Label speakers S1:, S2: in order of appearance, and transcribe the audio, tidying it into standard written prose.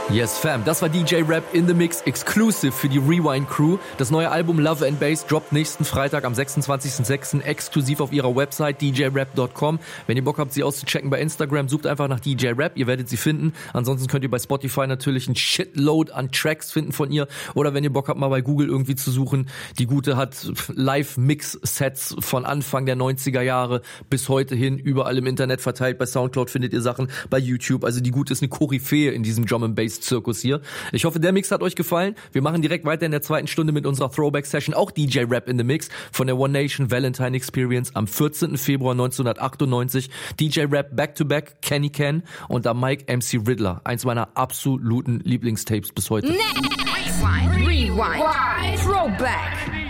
S1: Yes, fam. Das war DJ Rap in the Mix, exclusive für die Rewind Crew. Das neue Album Love and Bass droppt nächsten Freitag am 26.06. exklusiv auf ihrer Website djrap.com. Wenn ihr Bock habt, sie auszuchecken bei Instagram, sucht einfach nach DJ Rap, ihr werdet sie finden. Ansonsten könnt ihr bei Spotify natürlich einen Shitload an Tracks finden von ihr. Oder wenn ihr Bock habt, mal bei Google irgendwie zu suchen. Die Gute hat Live-Mix-Sets von Anfang der 90er Jahre bis heute hin überall im Internet verteilt. Bei Soundcloud findet ihr Sachen, bei YouTube. Also die Gute ist eine Koryphäe in diesem Drum and Bass Zirkus hier. Ich hoffe, der Mix hat euch gefallen. Wir machen direkt weiter in der zweiten Stunde mit unserer Throwback-Session, auch DJ Rap in the Mix von der One Nation Valentine Experience am 14. Februar 1998. DJ Rap Back-to-Back, Kenny Ken und am Mic MC Riddler. Eins meiner absoluten Lieblingstapes bis heute.
S2: Rewind. Throwback.